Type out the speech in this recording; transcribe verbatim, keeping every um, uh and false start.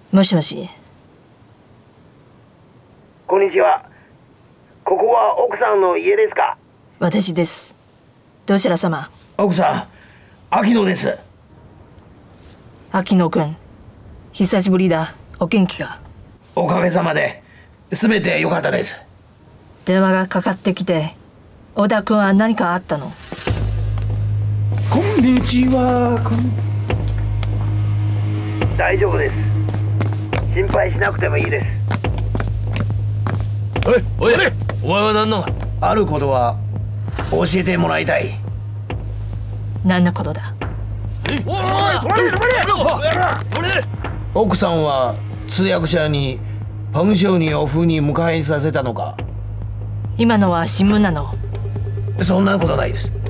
もしもし。 こんにちは。ここは奥さんの家ですか？ 私です。どちら様？ 奥さん、秋野です。 秋野くん、久しぶりだ。お元気か？ おかげさまで全て良かったです。 電話がかかってきて、小田くんは何かあったの？ こんにちは。こん大丈夫です。心配しなくてもいいです。 おい、おい、お前は何なの？ あることは教えてもらいたい。 何のことだ？ おいおい、止まれ止まれ！ 奥さんは通訳者にパンションにオフに迎えさせたのか？ 今のは新聞なの？ そんなことないです。